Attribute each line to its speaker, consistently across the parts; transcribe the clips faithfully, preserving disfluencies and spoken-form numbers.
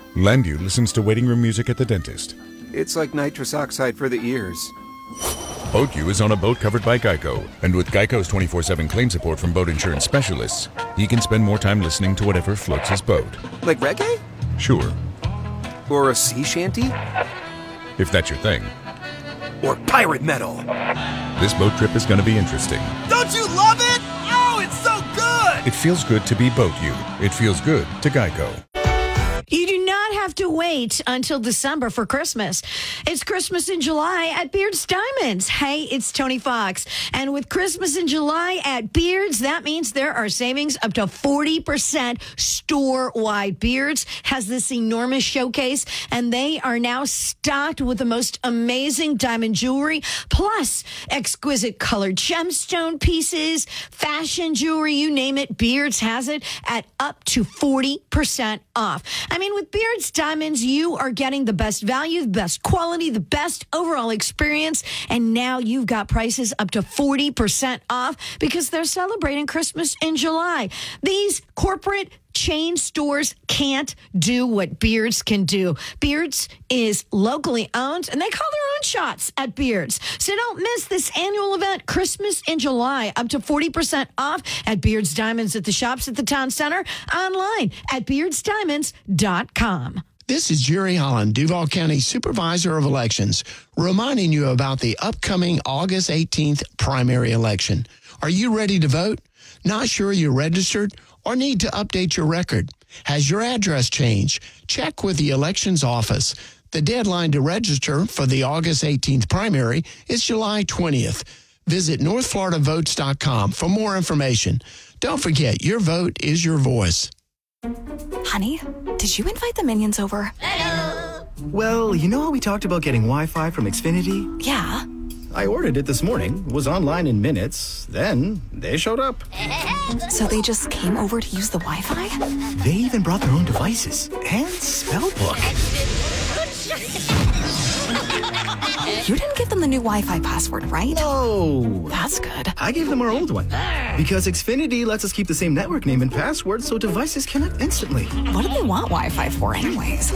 Speaker 1: Landu listens to waiting room music at the dentist.
Speaker 2: It's like nitrous oxide for the ears.
Speaker 1: BoatU is on a boat covered by Geico, and with Geico's twenty-four seven claim support from boat insurance specialists, he can spend more time listening to whatever floats his boat.
Speaker 2: Like reggae?
Speaker 1: Sure.
Speaker 2: Or a sea shanty?
Speaker 1: If that's your thing.
Speaker 2: Or pirate metal?
Speaker 1: This boat trip is going to be interesting.
Speaker 3: Don't you love it? Oh, it's so good!
Speaker 1: It feels good to be BoatU. It feels good to Geico.
Speaker 4: You do not have to wait until December for Christmas. It's Christmas in July at Beards Diamonds. Hey, it's Tony Fox. And with Christmas in July at Beards, that means there are savings up to forty percent store-wide. Beards has this enormous showcase, and they are now stocked with the most amazing diamond jewelry, plus exquisite colored gemstone pieces, fashion jewelry, you name it. Beards has it at up to forty percent off. I mean, with Beards Diamonds, you are getting the best value, the best quality, the best overall experience, and now you've got prices up to forty percent off because they're celebrating Christmas in July. These corporate chain stores can't do what Beards can do. Beards is locally owned, and they call their own shots at Beards. So don't miss this annual event, Christmas in July, up to forty percent off at Beards Diamonds at the shops at the town center, online at beards diamonds dot com.
Speaker 5: This is Jerry Holland, Duval County Supervisor of Elections, reminding you about the upcoming August eighteenth primary election. Are you ready to vote? Not sure you're registered or need to update your record? Has your address changed? Check with the elections office. The deadline to register for the August eighteenth primary is July twentieth. Visit north florida votes dot com for more information. Don't forget, your vote is your voice.
Speaker 6: Honey, did you invite the minions over?
Speaker 7: Hello. Well, you know how we talked about getting Wi-Fi from Xfinity?
Speaker 6: Yeah.
Speaker 7: I ordered it this morning, was online in minutes, then they showed up.
Speaker 6: So they just came over to use the Wi-Fi?
Speaker 7: They even brought their own devices and spell book.
Speaker 6: You didn't give them the new Wi-Fi password, right?
Speaker 7: No.
Speaker 6: That's good.
Speaker 7: I gave them our old one. Because Xfinity lets us keep the same network name and password so devices connect instantly.
Speaker 6: What do they want Wi-Fi for anyways?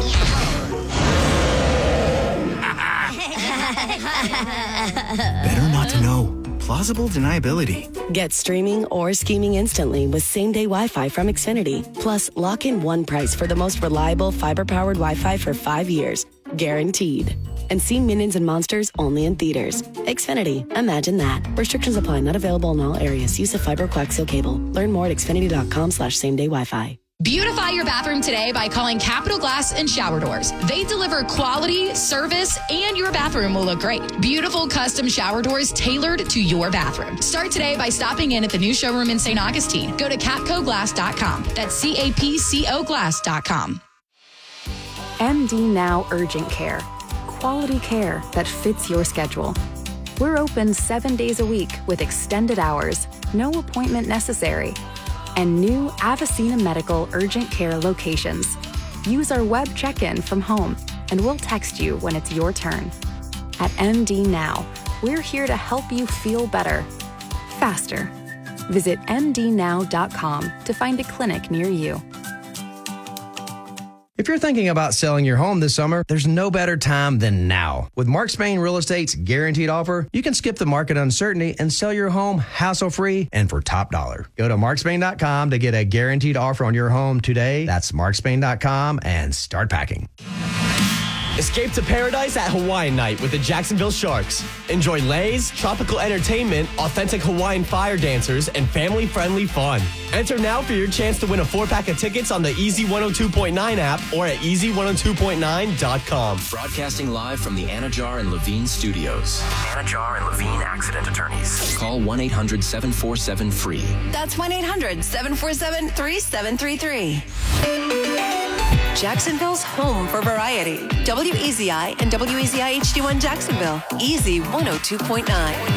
Speaker 7: Better not to know. Plausible deniability.
Speaker 8: Get streaming or scheming instantly with same-day Wi-Fi from Xfinity. Plus, lock in one price for the most reliable fiber-powered Wi-Fi for five years. Guaranteed. And see Minions and Monsters only in theaters. Xfinity. Imagine that. Restrictions apply. Not available in all areas. Use of fiber coaxial cable. Learn more at xfinity.com slash same-day Wi-Fi.
Speaker 9: Beautify your bathroom today by calling Capital Glass and Shower Doors. They deliver quality, service, and your bathroom will look great. Beautiful custom shower doors tailored to your bathroom. Start today by stopping in at the new showroom in Saint Augustine. Go to capco glass dot com. That's C A P C O glass dot com.
Speaker 10: M D Now Urgent Care. Quality care that fits your schedule. We're open seven days a week with extended hours, no appointment necessary, and new Avicena Medical Urgent Care locations. Use our web check-in from home, and we'll text you when it's your turn. At M D Now, we're here to help you feel better, faster. Visit m d now dot com to find a clinic near you.
Speaker 11: If you're thinking about selling your home this summer, there's no better time than now. With Mark Spain Real Estate's guaranteed offer, you can skip the market uncertainty and sell your home hassle-free and for top dollar. Go to mark spain dot com to get a guaranteed offer on your home today. That's mark spain dot com and start packing.
Speaker 12: Escape to paradise at Hawaiian Night with the Jacksonville Sharks. Enjoy lays, tropical entertainment, authentic Hawaiian fire dancers, and family-friendly fun. Enter now for your chance to win a four-pack of tickets on the Easy one oh two point nine app or at easy one oh two point nine dot com.
Speaker 13: Broadcasting live from the Anajar and Levine studios. Anajar and Levine Accident Attorneys. Call one eight hundred seven four seven free.
Speaker 14: That's one eight hundred seven four seven three seven three three. Jacksonville's home for variety. W E Z I and W E Z I H D one Jacksonville. Easy one oh two point nine.